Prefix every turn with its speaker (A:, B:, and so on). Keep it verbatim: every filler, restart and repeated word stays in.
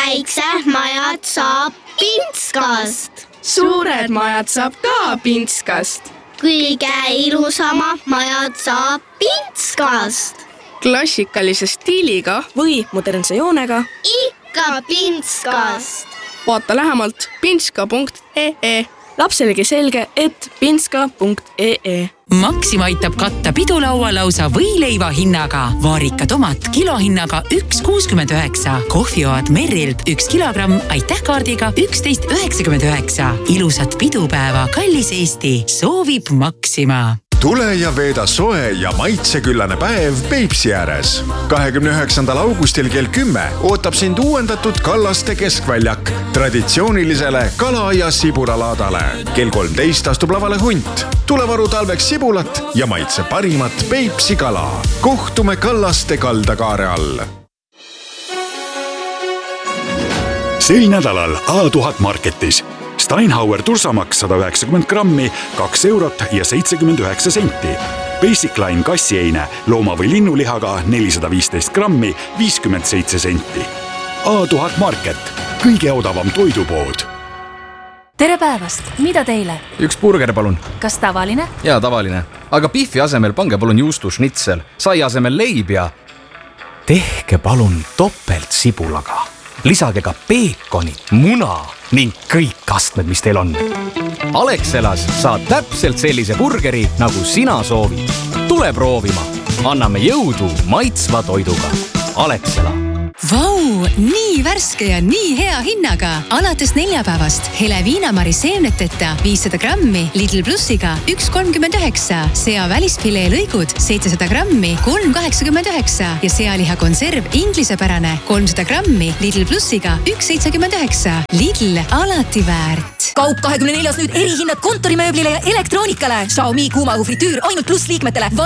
A: väiksed majad saab Pintskast.
B: Suured majad saab ka Pintskast.
A: Kõige ilusamad majad saab Pintskast.
B: Klassikalise stiiliga
C: või modernse joonega
A: ikka Pintskast.
B: Vaata lähemalt pintska punkt ee.
C: Lapselegi selge, et pintska punkt ee.
D: Maxima aitab katta pidulaua lausa võileiva hinnaga. Vaarika tomat kilohinnaga üks kuuskümmend üheksa. Kohvioad Merrilt üks kilogramm aitäh kaardiga üksteist üheksakümmend üheksa. Ilusat pidupäeva, kallis Eesti, soovib Maxima.
E: Tule ja veeda soe ja maitseküllane päev Peipsi ääres. kahekümne üheksandal augustil kell kümme ootab sind uuendatud Kallaste keskväljak traditsioonilisele kala- ja sibulalaadale. Kell kolmteist astub lavale hunt. Tule varu talveks sibulat ja maitse parimat Peipsi kala. Kohtume Kallaste kaldakaare all.
F: Sel nädalal A tuhat Marketis. Steinhauer tursamaks sada üheksakümmend grammi, kaks eurot ja seitsekümmend üheksa senti. Basic Line kassieine looma- või linnulihaga nelisada viisteist grammi, viiskümmend seitse senti. A tuhat Market, kõige odavam toidupood.
G: Tere päevast, mida teile?
H: Üks burger palun.
G: Kas tavaline?
H: Jaa, tavaline. Aga biffi asemel pange palun juustu schnitzel, sai asemel leib ja... Tehke palun topelt sibulaga. Lisage ka peekonit, muna ning kõik kastmed, mis teil on. Alexelas saad täpselt sellise burgeri, nagu sina soovid. Tule proovima. Anname jõudu maitsva toiduga. Alexela.
I: Vau, nii värske ja nii hea hinnaga. Alates neljapäevast hele viinamari seemneteta viissada grammi Lidl Plussiga üks kolmkümmend üheksa. Sea välisfilee lõigud seitsesada grammi kolm kaheksakümmend üheksa ja sealiha konserv inglisepärane kolmsada grammi Lidl Plussiga üks seitsekümmend üheksa. Lidl alati väärt.
J: Kaup kahekümne neljas nüüd erihinnad kontorimööblile ja elektroonikale. Xiaomi kuumaõhu fritüür ainult pluss liikmetele.